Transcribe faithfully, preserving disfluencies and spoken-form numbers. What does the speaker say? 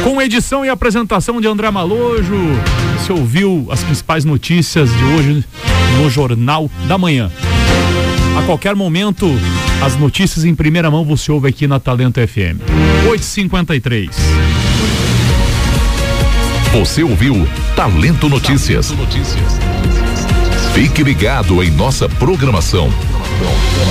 Com edição e apresentação de André Malojo, você ouviu as principais notícias de hoje no Jornal da Manhã. A qualquer momento, as notícias em primeira mão você ouve aqui na Talento F M. oito e cinquenta e três. Você ouviu Talento Notícias. Fique ligado em nossa programação.